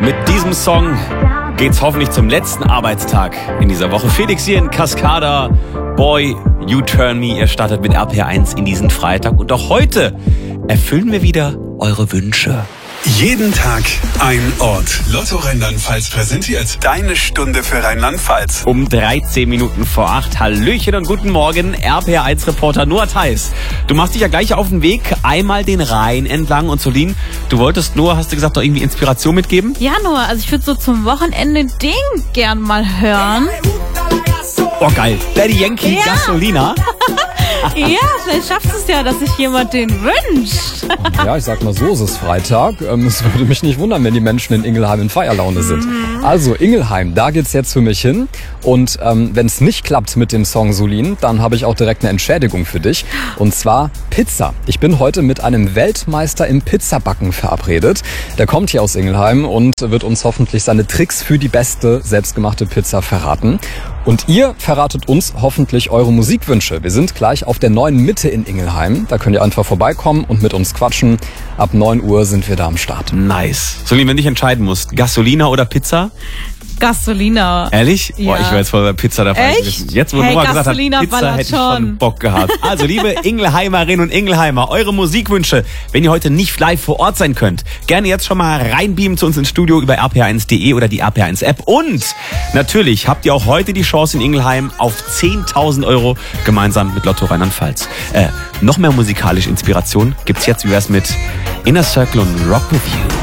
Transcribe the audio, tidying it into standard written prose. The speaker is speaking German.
Mit diesem Song geht's hoffentlich zum letzten Arbeitstag in dieser Woche. Felix hier in Cascada, Boy, You Turn Me. Ihr startet mit RPR1 in diesen Freitag. Und auch heute erfüllen wir wieder eure Wünsche. Jeden Tag ein Ort. Lotto Rheinland-Pfalz präsentiert Deine Stunde für Rheinland-Pfalz. Um 13 Minuten vor 8. Hallöchen und guten Morgen, RPR1-Reporter Noah Theis. Du machst dich ja gleich auf den Weg, einmal den Rhein entlang. Und Solin, du wolltest Noah, hast du gesagt, noch irgendwie Inspiration mitgeben? Ja, Noah, also ich würde so zum Wochenende Ding gern mal hören. Oh geil, Daddy Yankee, Ja. Gasolina. Ja, vielleicht schafft es ja, dass sich jemand den wünscht. Ja, ich sag mal so, es ist Freitag. Es würde mich nicht wundern, wenn die Menschen in Ingelheim in Feierlaune sind. Also Ingelheim, da geht's jetzt für mich hin. Und wenn es nicht klappt mit dem Song Solin, dann habe ich auch direkt eine Entschädigung für dich. Und zwar Pizza. Ich bin heute mit einem Weltmeister im Pizzabacken verabredet. Der kommt hier aus Ingelheim und wird uns hoffentlich seine Tricks für die beste selbstgemachte Pizza verraten. Und ihr verratet uns hoffentlich eure Musikwünsche. Wir sind gleich auf der neuen Mitte in Ingelheim. Da könnt ihr einfach vorbeikommen und mit uns quatschen. Ab 9 Uhr sind wir da am Start. Nice. Solin, wenn du dich entscheiden musst, Gasolina oder Pizza? Gasolina. Ehrlich? Ja. Boah, ich war jetzt voll bei Pizza dabei Echt? gewesen. Jetzt, wo Hey, Noah gesagt hat, Gasolina Pizza, ballert hätte ich schon schon. Bock gehabt. Also, liebe Ingelheimerinnen und Ingelheimer, eure Musikwünsche, wenn ihr heute nicht live vor Ort sein könnt, gerne jetzt schon mal reinbeamen zu uns ins Studio über rpr1.de oder die RPR1-App. Und natürlich habt ihr auch heute die Chance in Ingelheim auf 10.000 Euro gemeinsam mit Lotto Rheinland-Pfalz. Noch mehr musikalische Inspiration gibt's jetzt, wie wär's mit Inner Circle und Rock With You.